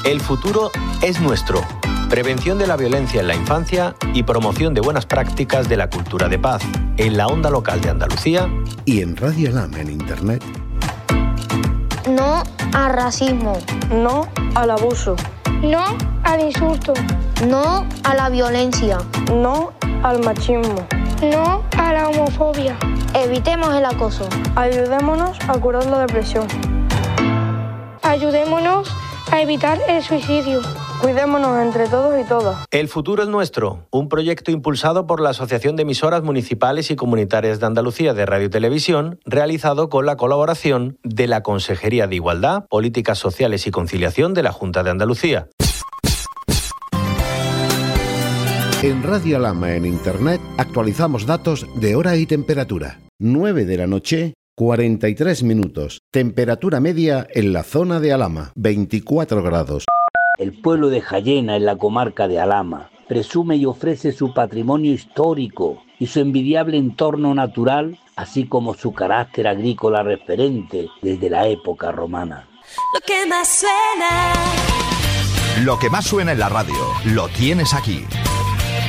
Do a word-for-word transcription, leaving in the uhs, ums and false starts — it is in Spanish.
El futuro es nuestro. Prevención de la violencia en la infancia y promoción de buenas prácticas de la cultura de paz. En la onda local de Andalucía y en Radio Alhama en Internet. No al racismo. No al abuso. No al insulto. No a la violencia. No al machismo. No a la homofobia. Evitemos el acoso. Ayudémonos a curar la depresión. Ayudémonos a evitar el suicidio. Cuidémonos entre todos y todas. El futuro es nuestro, un proyecto impulsado por la Asociación de Emisoras Municipales y Comunitarias de Andalucía de Radio y Televisión, realizado con la colaboración de la Consejería de Igualdad, Políticas Sociales y Conciliación de la Junta de Andalucía. En Radio Alhama en Internet actualizamos datos de hora y temperatura. nueve de la noche, cuarenta y tres minutos. Temperatura media en la zona de Alhama, veinticuatro grados. El pueblo de Jayena, en la comarca de Alhama, presume y ofrece su patrimonio histórico y su envidiable entorno natural, así como su carácter agrícola referente desde la época romana. Lo que más suena. Lo que más suena en la radio, lo tienes aquí.